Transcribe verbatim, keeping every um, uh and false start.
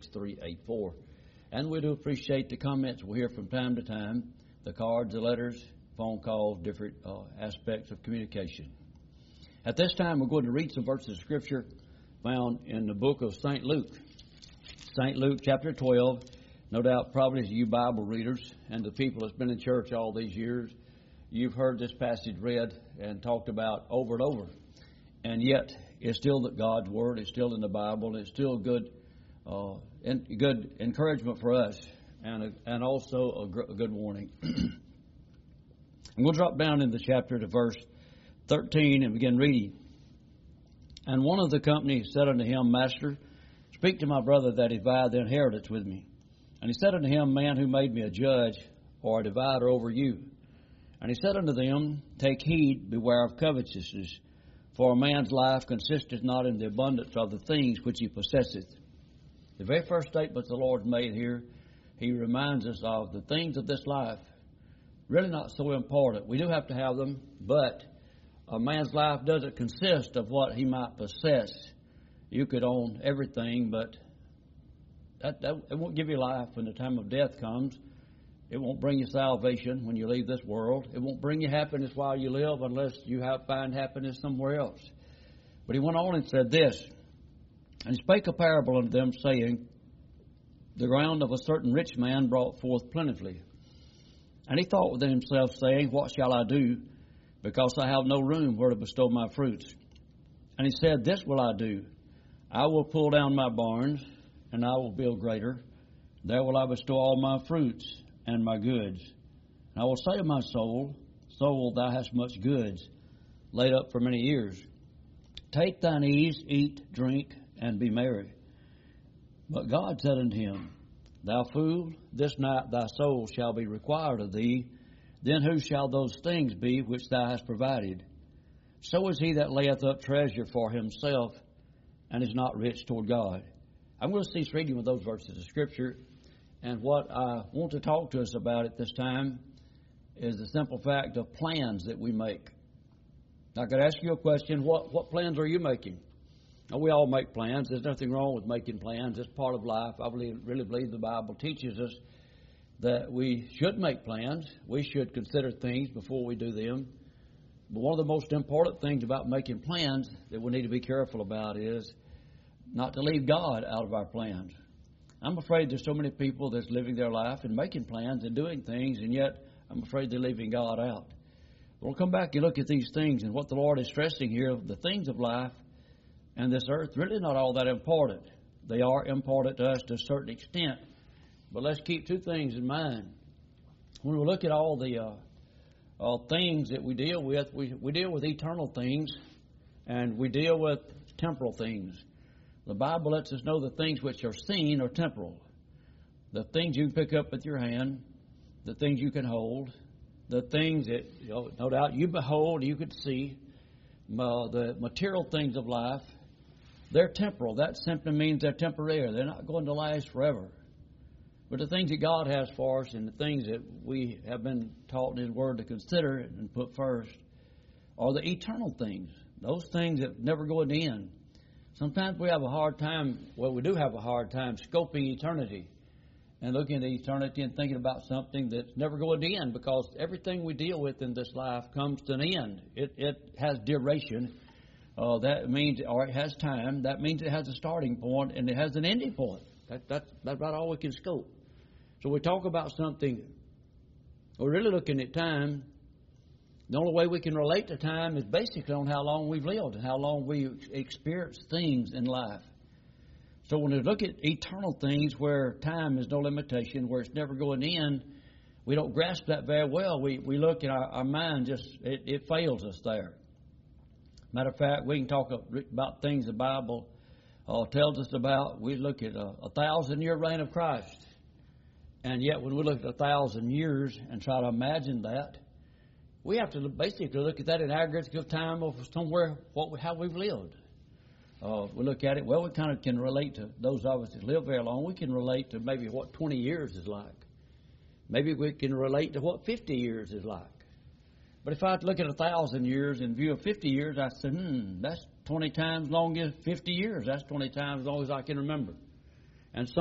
six three eight four. And we do appreciate the comments we hear from time to time, the cards, the letters, phone calls, different uh, aspects of communication. At this time, we're going to read some verses of Scripture found in the book of Saint Luke. Saint Luke chapter twelve. No doubt probably you Bible readers and the people that's been in church all these years, you've heard this passage read and talked about over and over. And yet, it's still God's Word. It's still in the Bible. It's still good uh, and good encouragement for us, and a, and also a, gr- a good warning. And we'll drop down in the chapter to verse thirteen and begin reading. And one of the company said unto him, Master, speak to my brother that he divide the inheritance with me. And he said unto him, Man, who made me a judge or a divider over you? And he said unto them, Take heed, beware of covetousness, for a man's life consisteth not in the abundance of the things which he possesseth. The very first statement the Lord made here, He reminds us of the things of this life. Really not so important. We do have to have them, but a man's life doesn't consist of what he might possess. You could own everything, but that, that it won't give you life when the time of death comes. It won't bring you salvation when you leave this world. It won't bring you happiness while you live unless you have find happiness somewhere else. But he went on and said this, And he spake a parable unto them, saying, The ground of a certain rich man brought forth plentifully. And he thought within himself, saying, What shall I do, because I have no room where to bestow my fruits? And he said, This will I do. I will pull down my barns, and I will build greater. There will I bestow all my fruits and my goods. And I will say to my soul, Soul, thou hast much goods laid up for many years. Take thine ease, eat, drink, and be merry. But God said unto him, Thou fool, this night thy soul shall be required of thee. Then whose shall those things be which thou hast provided? So is he that layeth up treasure for himself, and is not rich toward God. I'm going to cease reading with those verses of Scripture. And what I want to talk to us about at this time is the simple fact of plans that we make. I could ask you a question, what, what plans are you making? Now, we all make plans. There's nothing wrong with making plans. It's part of life. I believe, really believe the Bible teaches us that we should make plans. We should consider things before we do them. But one of the most important things about making plans that we need to be careful about is not to leave God out of our plans. I'm afraid there's so many people that's living their life and making plans and doing things, and yet I'm afraid they're leaving God out. We'll come back and look at these things and what the Lord is stressing here, the things of life and this earth, really not all that important. They are important to us to a certain extent, but let's keep two things in mind. When we look at all the uh, uh, things that we deal with, we, we deal with eternal things and we deal with temporal things. The Bible lets us know the things which are seen are temporal. The things you can pick up with your hand, the things you can hold, the things that, you know, no doubt, you behold, you could see, uh, the material things of life, they're temporal. That simply means they're temporary. They're not going to last forever. But the things that God has for us and the things that we have been taught in His Word to consider and put first are the eternal things, those things that never go to the end. Sometimes we have a hard time, well, we do have a hard time scoping eternity and looking at eternity and thinking about something that's never going to end, because everything we deal with in this life comes to an end. It, it has duration. Uh, that means, or it has time. That means it has a starting point and it has an ending point. That, that's, that's about all we can scope. So we talk about something, we're really looking at time. The only way we can relate to time is basically on how long we've lived and how long we experience things in life. So when we look at eternal things where time is no limitation, where it's never going to end, we don't grasp that very well. We we look at our, our mind, just it, it fails us there. Matter of fact, we can talk about things the Bible uh, tells us about. We look at a, a thousand-year reign of Christ. And yet when we look at a thousand years and try to imagine that, we have to basically look at that in aggregate of time of somewhere what we, how we've lived. Uh, we look at it, well, we kind of can relate to those of us that live very long. We can relate to maybe what twenty years is like. Maybe we can relate to what fifty years is like. But if I had to look at a thousand years in view of fifty years, I said, hmm, that's twenty times long as fifty years. That's twenty times as long as I can remember. And some